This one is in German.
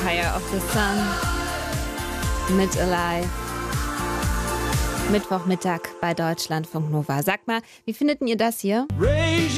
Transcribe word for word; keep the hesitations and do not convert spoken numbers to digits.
Empire of the Sun mit Alive. Mittwochmittag bei Deutschlandfunk Nova. Sagt mal, wie findet ihr das hier?